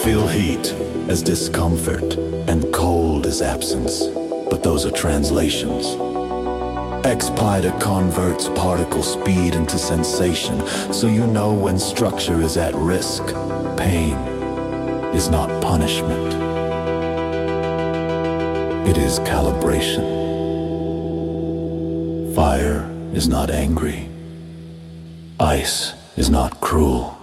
Feel heat as discomfort and cold as absence, but those are translations. X-Plider converts particle speed into sensation, so you know when structure is at risk. Pain is not punishment. It is calibration. Fire is not angry. Ice is not cruel.